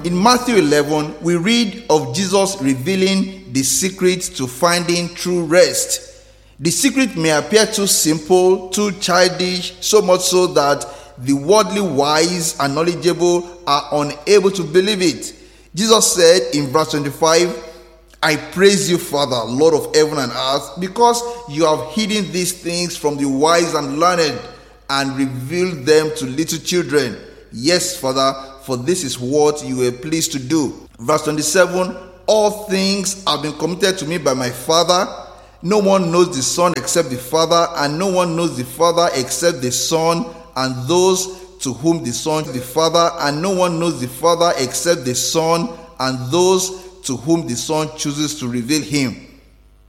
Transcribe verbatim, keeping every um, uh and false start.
In Matthew eleven, we read of Jesus revealing the secret to finding true rest. The secret may appear too simple, too childish, so much so that the worldly wise and knowledgeable are unable to believe it. Jesus said in verse twenty-five, I praise you, Father, Lord of heaven and earth, because you have hidden these things from the wise and learned and revealed them to little children. Yes, Father, for this is what you were pleased to do. Verse twenty-seven, all things have been committed to me by my Father. No one knows the Son except the Father, and no one knows the Father except the Son, and those to whom the Son, the Father, and no one knows the Father except the Son, and those to whom the Son chooses to reveal him.